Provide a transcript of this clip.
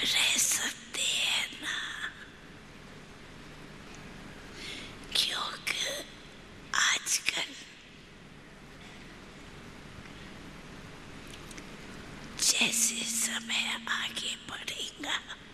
रह सकते हैं ना, क्योंकि आजकल जैसे समय आगे बढ़ेगा